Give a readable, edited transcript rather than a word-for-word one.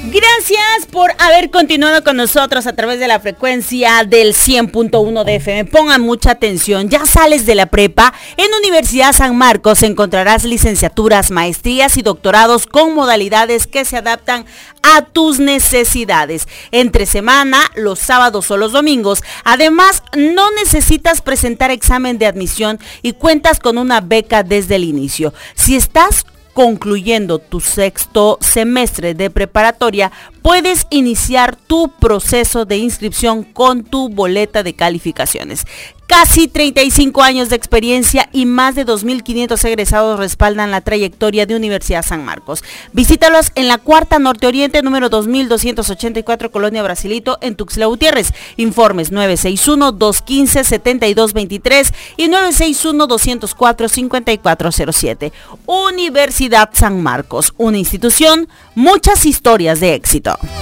Gracias por haber continuado con nosotros a través de la frecuencia del 100.1 de FM. Pongan mucha atención, ya sales de la prepa. En Universidad San Marcos encontrarás licenciaturas, maestrías y doctorados con modalidades que se adaptan a tus necesidades. Entre semana, los sábados o los domingos. Además, no necesitas presentar examen de admisión y cuentas con una beca desde el inicio. Si estás concluyendo tu sexto semestre de preparatoria, puedes iniciar tu proceso de inscripción con tu boleta de calificaciones. Casi 35 años de experiencia y más de 2.500 egresados respaldan la trayectoria de Universidad San Marcos. Visítalos en la Cuarta Norte Oriente, número 2284, Colonia Brasilito, en Tuxtla Gutiérrez. Informes 961-215-7223 y 961-204-5407. Universidad San Marcos, una institución, muchas historias de éxito.